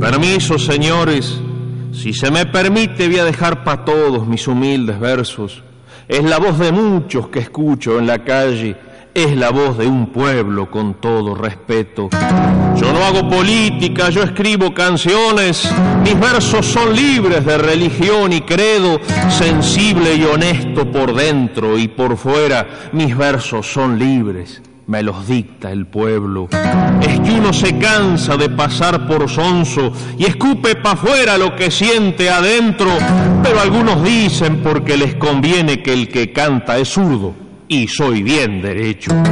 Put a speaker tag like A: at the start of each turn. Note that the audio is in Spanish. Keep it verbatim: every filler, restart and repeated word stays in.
A: Permiso, señores, si se me permite voy a dejar para todos mis humildes versos. Es la voz de muchos que escucho en la calle, es la voz de un pueblo con todo respeto. Yo no hago política, yo escribo canciones, mis versos son libres de religión y credo, sensible y honesto por dentro y por fuera, mis versos son libres, me los dicta el pueblo. Es que uno se cansa de pasar por sonso y escupe pa' afuera lo que siente adentro, pero algunos dicen porque les conviene que el que canta es zurdo, y soy bien derecho.